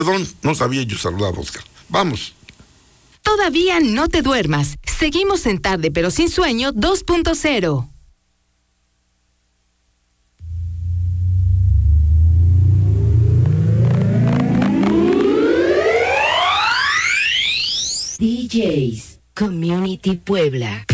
Perdón, no sabía yo saludar, Oscar. Vamos. Todavía no te duermas. Seguimos en Tarde pero sin sueño 2.0. DJs Community Puebla.